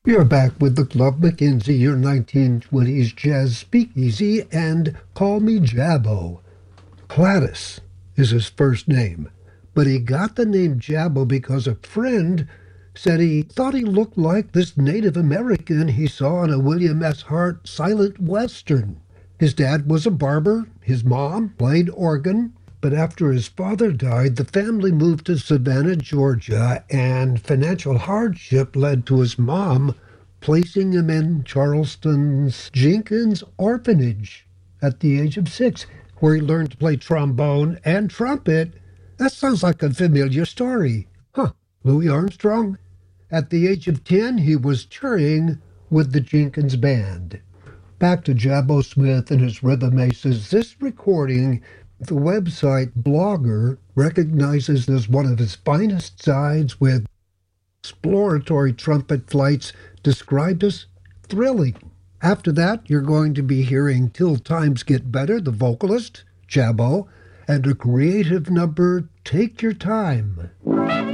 You're back with the Club Mackenzie, your 1920s jazz speakeasy, and call me Jabbo. Gladys is his first name, but he got the name Jabbo because a friend said he thought he looked like this Native American he saw in a William S. Hart silent western. His dad was a barber, his mom played organ, but after his father died, the family moved to Savannah, Georgia, and financial hardship led to his mom placing him in Charleston's Jenkins Orphanage at the age of 6, where he learned to play trombone and trumpet. That sounds like a familiar story. Huh, Louis Armstrong? At the age of 10, he was touring with the Jenkins Band. Back to Jabbo Smith and his rhythm aces. This recording, the website Blogger recognizes as one of his finest sides, with exploratory trumpet flights described as thrilling. After that, you're going to be hearing Till Times Get Better, the vocalist, Jabbo, and a creative number, Take Your Time.